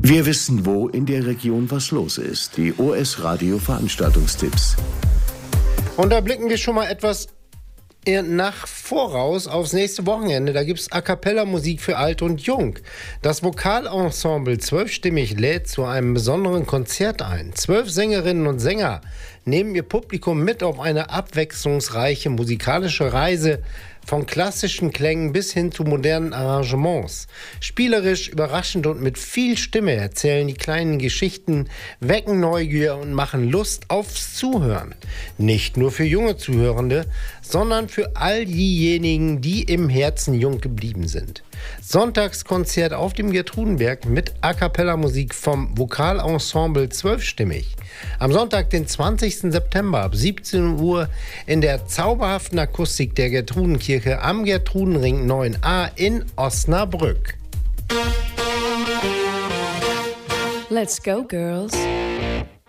Wir wissen, wo in der Region was los ist. Die OS Radio Veranstaltungstipps. Und da blicken wir schon mal etwas nach voraus aufs nächste Wochenende. Da gibt es A-Cappella-Musik für Alt und Jung. Das Vokalensemble 12-stimmig lädt zu einem besonderen Konzert ein. 12 Sängerinnen und Sänger nehmen ihr Publikum mit auf eine abwechslungsreiche musikalische Reise von klassischen Klängen bis hin zu modernen Arrangements. Spielerisch, überraschend und mit viel Stimme erzählen die kleinen Geschichten, wecken Neugier und machen Lust aufs Zuhören. Nicht nur für junge Zuhörende, sondern für all diejenigen, die im Herzen jung geblieben sind. Sonntagskonzert auf dem Gertrudenberg mit A-Cappella-Musik vom Vokalensemble 12-stimmig. Am Sonntag, den 20. September ab 17 Uhr in der zauberhaften Akustik der Gertrudenkirche am Gertrudenring 9a in Osnabrück. Let's go, girls.